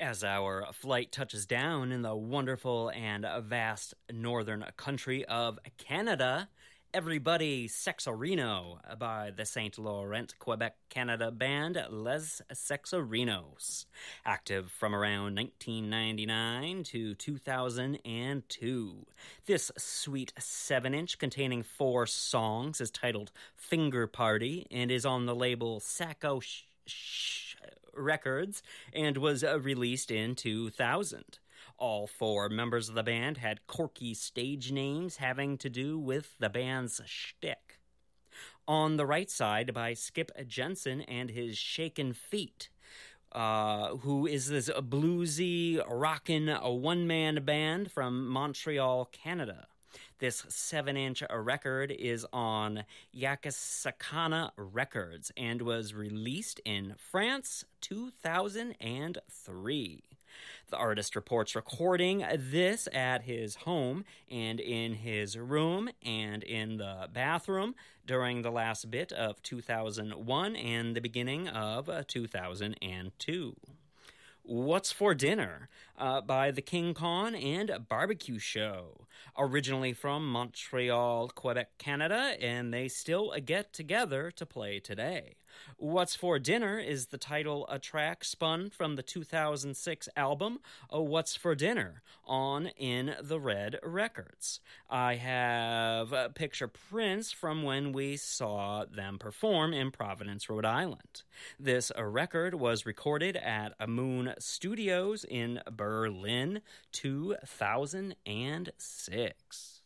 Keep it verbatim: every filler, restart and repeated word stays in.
As our flight touches down in the wonderful and vast northern country of Canada, Everybody Sexorino by the Saint Laurent, Quebec, Canada band Les Sexorinos, active from around nineteen ninety-nine to two thousand two. This sweet seven inch containing four songs is titled Finger Party and is on the label Sacco Sh- Sh- Records and was uh, released in two thousand. All four members of the band had quirky stage names having to do with the band's shtick. On the right side by Skip Jensen and his Shakin' Feet, uh, who is this bluesy, rockin' one-man band from Montreal, Canada. This seven inch record is on Yakasakana Records and was released in France two thousand three. The artist reports recording this at his home and in his room and in the bathroom during the last bit of two thousand one and the beginning of two thousand two. What's for Dinner uh, by the King Kong and Barbecue Show, originally from Montreal, Quebec, Canada, and they still get together to play today. What's for Dinner is the title a track spun from the two thousand six album oh, What's for Dinner on In the Red Records. I have uh, picture prints from when we saw them perform in Providence, Rhode Island. This uh, record was recorded at a Moon Studios in Berlin, two thousand six.